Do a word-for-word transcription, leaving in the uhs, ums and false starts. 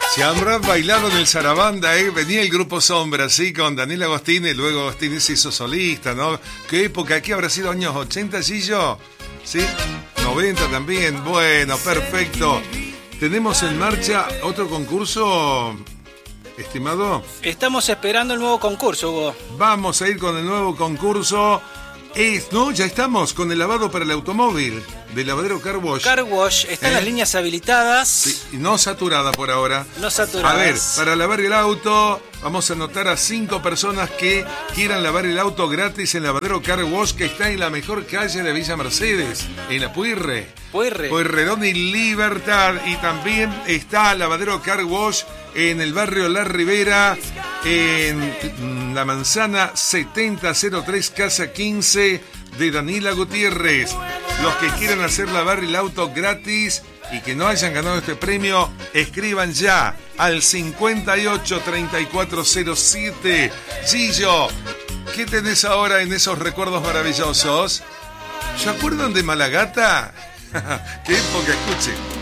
Se habrán bailado en el Sarabanda, ¿eh? Venía el grupo Sombra, sí, con Daniel Agostini, y luego Agostini se hizo solista, ¿no? ¿Qué época? ¿Aquí habrá sido años ochenta, Gillo? ¿Sí? noventa también, bueno, perfecto. ¿Tenemos en marcha otro concurso, estimado? Estamos esperando el nuevo concurso, Hugo. Vamos a ir con el nuevo concurso. Es, no, ya estamos con el lavado para el automóvil de Lavadero Car Wash. Car Wash, están ¿Eh? las líneas habilitadas. Sí, no saturada por ahora. No saturadas. A ver, para lavar el auto, vamos a anotar a cinco personas que quieran lavar el auto gratis en Lavadero Car Wash, que está en la mejor calle de Villa Mercedes, en la Puirre. Puirre. Pueyrredón y Libertad. Y también está Lavadero Car Wash en el barrio La Ribera, en la manzana setenta cero tres, casa quince de Danila Gutiérrez. Los que quieran hacer lavar el auto gratis y que no hayan ganado este premio, escriban ya al cincuenta y ocho, treinta y cuatro cero siete. Gillo, ¿qué tenés ahora en esos recuerdos maravillosos? ¿Se acuerdan de Malagata? ¿Qué época? Escuchen.